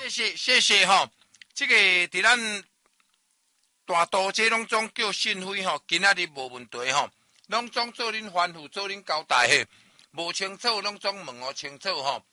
谢谢吼，这个伫咱大都这拢总叫信辉吼，今仔日无问题吼，拢总做恁吩咐，做恁交代嘿，无清楚拢总问我清楚吼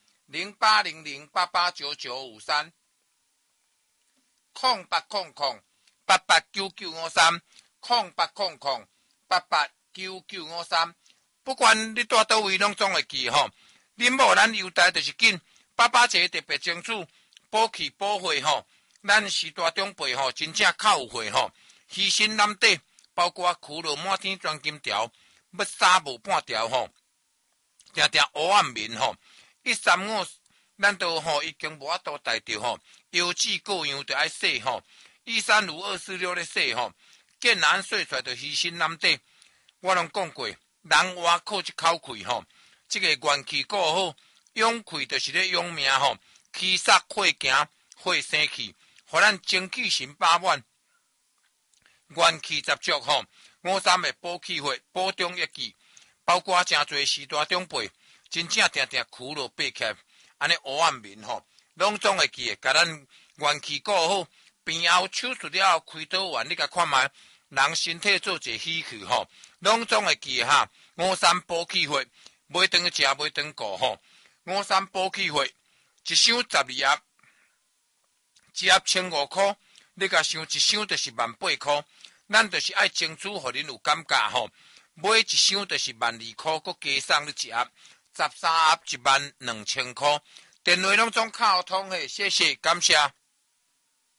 ，0800889953，0800889953，0800889953，不管你住倒位拢总会记吼，恁某咱优待就是紧，88节特别清楚。补气补血吼，咱时大长辈吼，真正较有血吼，牺牲难得，包括苦乐满天钻金条，要杀无半条吼，定定黑暗面吼，135咱都吼已经无法度带着吼，腰子各样就爱洗吼，135、246咧洗吼，见人说出来就牺牲难得，我拢讲过，人活靠一口气吼，这个元气够好，养气就是咧养命吼。气煞血行，血生气，互咱精气神饱满，元气十足吼。53的补气血，补中益气，包括真侪时大长辈，真正定定苦劳爬起来，安尼黑暗面吼，拢总会记，甲咱元气顾好，病后手术了后开刀完，你甲看卖，人身体做一喜气吼，拢总会记哈。53补气血，袂当食，袂当顾吼。53补气血。一箱12盒，一盒1500块，你甲想一箱就是18000块，咱就是爱争取，互恁有感觉吼。买一箱就是12000块，佮加送你一盒，13盒12000块。电话拢总敲通嘿，谢谢，感谢。